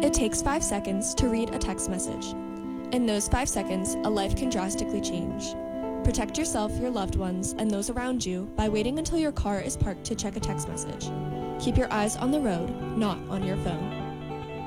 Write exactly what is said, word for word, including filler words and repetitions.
It takes five seconds to read a text message. In those five seconds, a life can drastically change. Protect yourself, your loved ones, and those around you by waiting until your car is parked to check a text message. Keep your eyes on the road, not on your phone.